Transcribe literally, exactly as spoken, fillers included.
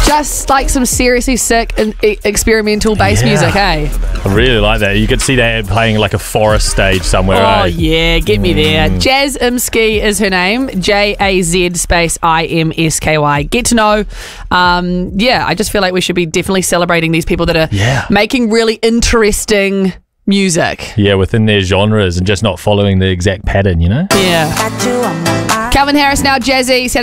just like some seriously sick and e- experimental bass Yeah. music, eh? I really like that. You could see that playing like a forest stage somewhere. Oh, eh? yeah, get me there. Jazz Imsky is her name. J A Z space I M S K Y. Get to know. Um, yeah, I just feel like we should be definitely celebrating these people that are Yeah. making really interesting music. Yeah, within their genres and just not following the exact pattern, you know? Yeah. Calvin Harris now, Jazzy.